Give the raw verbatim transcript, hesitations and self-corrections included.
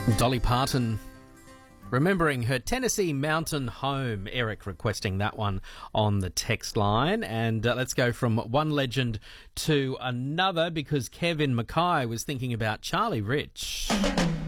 Dolly Parton, remembering her Tennessee mountain home. Eric requesting that one on the text line. And uh, let's go from one legend to another, because Kevin Mackay was thinking about Charlie Rich.